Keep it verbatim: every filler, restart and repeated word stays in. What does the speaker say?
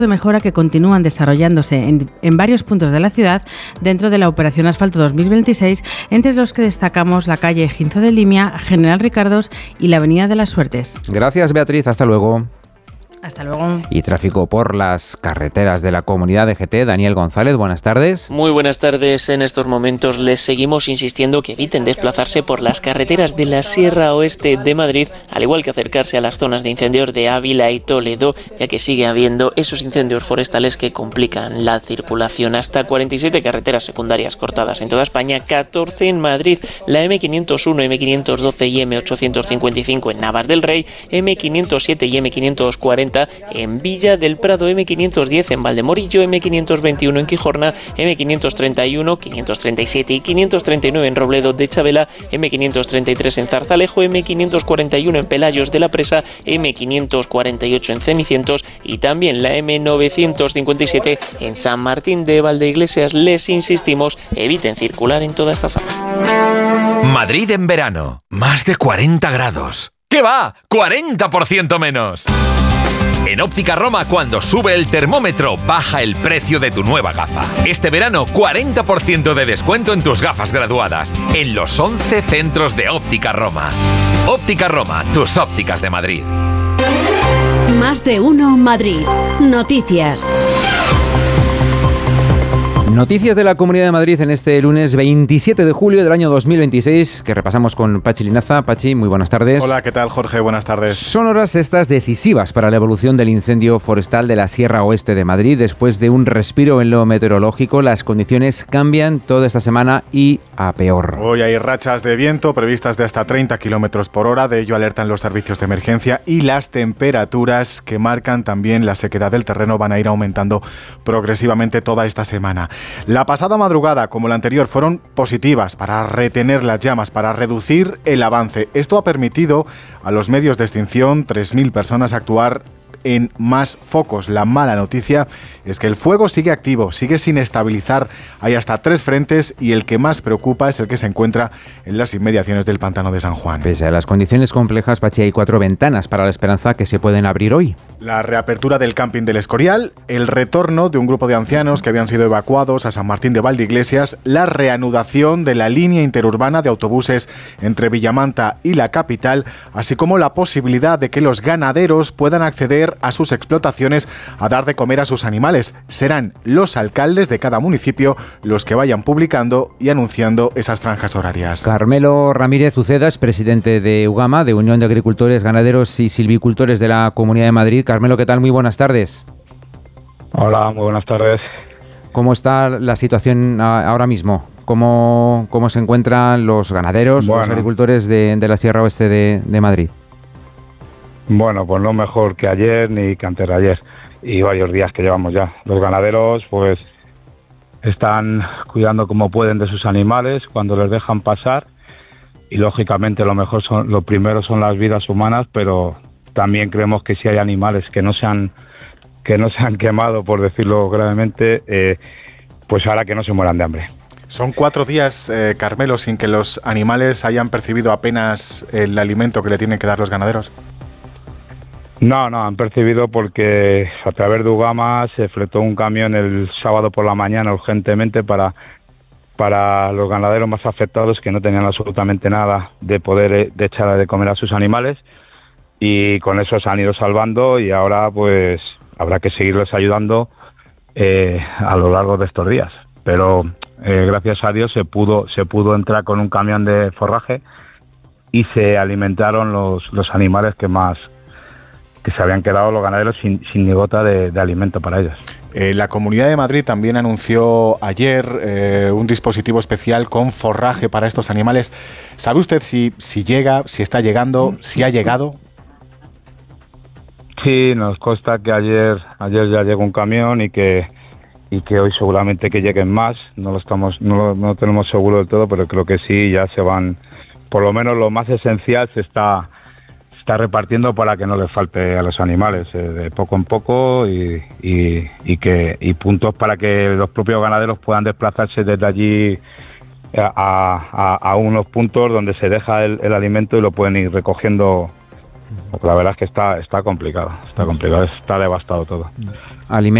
de mejora que continúan desarrollándose en, en varios puntos de la ciudad dentro de la Operación Asfalto dos mil veintiséis, entre los que destacamos la calle Ginzo de Limia, General Ricardos y la Avenida de las Suertes. Gracias, Beatriz. Hasta luego. Hasta luego. Y tráfico por las carreteras de la comunidad de G T. Daniel González, buenas tardes. Muy buenas tardes. En estos momentos les seguimos insistiendo que eviten desplazarse por las carreteras de la Sierra Oeste de Madrid, al igual que acercarse a las zonas de incendios de Ávila y Toledo, ya que sigue habiendo esos incendios forestales que complican la circulación. Hasta cuarenta y siete carreteras secundarias cortadas en toda España, catorce en Madrid, la M quinientos uno, M quinientos doce y M ochocientos cincuenta y cinco en Navas del Rey, M quinientos siete y M quinientos cuarenta en Villa del Prado, M quinientos diez en Valdemorillo, M quinientos veintiuno en Quijorna, M quinientos treinta y uno, quinientos treinta y siete y quinientos treinta y nueve en Robledo de Chabela, M quinientos treinta y tres en Zarzalejo, M quinientos cuarenta y uno en Pelayos de la Presa, M quinientos cuarenta y ocho en Cenicientos y también la M novecientos cincuenta y siete en San Martín de Valdeiglesias. Les insistimos, eviten circular en toda esta zona. Madrid en verano, más de cuarenta grados. ¿Qué va? ¡cuarenta por ciento menos! En Óptica Roma, cuando sube el termómetro, baja el precio de tu nueva gafa. Este verano, cuarenta por ciento de descuento en tus gafas graduadas, en los once centros de Óptica Roma. Óptica Roma, tus ópticas de Madrid. Más de uno Madrid. Noticias. Noticias de la Comunidad de Madrid en este lunes veintisiete de julio del año dos mil veintiséis, que repasamos con Pachi Linaza. Pachi, muy buenas tardes. Hola, ¿qué tal, Jorge? Buenas tardes. Son horas estas decisivas para la evolución del incendio forestal de la Sierra Oeste de Madrid. Después de un respiro en lo meteorológico, las condiciones cambian toda esta semana y a peor. Hoy hay rachas de viento previstas de hasta treinta kilómetros por hora, de ello alertan los servicios de emergencia, y las temperaturas que marcan también la sequedad del terreno van a ir aumentando progresivamente toda esta semana. La pasada madrugada, como la anterior, fueron positivas para retener las llamas, para reducir el avance. Esto ha permitido a los medios de extinción, tres mil personas, actuar en más focos. La mala noticia es que el fuego sigue activo, sigue sin estabilizar. Hay hasta tres frentes y el que más preocupa es el que se encuentra en las inmediaciones del pantano de San Juan. Pese a las condiciones complejas, Pachi, hay cuatro ventanas para la esperanza que se pueden abrir hoy. La reapertura del camping del Escorial, el retorno de un grupo de ancianos que habían sido evacuados a San Martín de Valdeiglesias, la reanudación de la línea interurbana de autobuses entre Villamanta y la capital, así como la posibilidad de que los ganaderos puedan acceder a sus explotaciones a dar de comer a sus animales. Serán los alcaldes de cada municipio los que vayan publicando y anunciando esas franjas horarias. Carmelo Ramírez Ucedas, presidente de UGAMA, de Unión de Agricultores, Ganaderos y Silvicultores de la Comunidad de Madrid. Carmelo, ¿qué tal? Muy buenas tardes. Hola, muy buenas tardes. ¿Cómo está la situación ahora mismo? ¿Cómo, cómo se encuentran los ganaderos, bueno, los agricultores de, de la Sierra Oeste de, de Madrid? Bueno, pues no mejor que ayer ni que antes de ayer, y varios días que llevamos ya. Los ganaderos pues están cuidando como pueden de sus animales cuando les dejan pasar, y lógicamente lo mejor son, lo primero son las vidas humanas, pero también creemos que si hay animales que no se han, que no se han quemado, por decirlo gravemente, eh, pues ahora que no se mueran de hambre. Son cuatro días, eh, Carmelo, sin que los animales hayan percibido apenas el alimento que le tienen que dar los ganaderos. No, no, han percibido porque a través de UGAMA se fletó un camión el sábado por la mañana urgentemente para, para los ganaderos más afectados, que no tenían absolutamente nada de poder de echar de comer a sus animales, y con eso se han ido salvando, y ahora pues habrá que seguirles ayudando eh, a lo largo de estos días. Pero eh, gracias a Dios se pudo, se pudo entrar con un camión de forraje y se alimentaron los, los animales que más... que se habían quedado los ganaderos sin, sin ni gota de, de alimento para ellos. Eh, la Comunidad de Madrid también anunció ayer eh, un dispositivo especial con forraje para estos animales. ¿Sabe usted si, si llega, si está llegando, si ha llegado? Sí, nos consta que ayer ayer ya llegó un camión y que y que hoy seguramente que lleguen más. No lo estamos no lo, no lo tenemos seguro del todo, pero creo que sí, ya se van, por lo menos lo más esencial se está está repartiendo para que no les falte a los animales, eh, de poco en poco, y, y, y que y puntos para que los propios ganaderos puedan desplazarse desde allí a, a, a unos puntos donde se deja el, el alimento y lo pueden ir recogiendo La verdad es que está, está complicado, está complicado, está devastado todo. Alimentos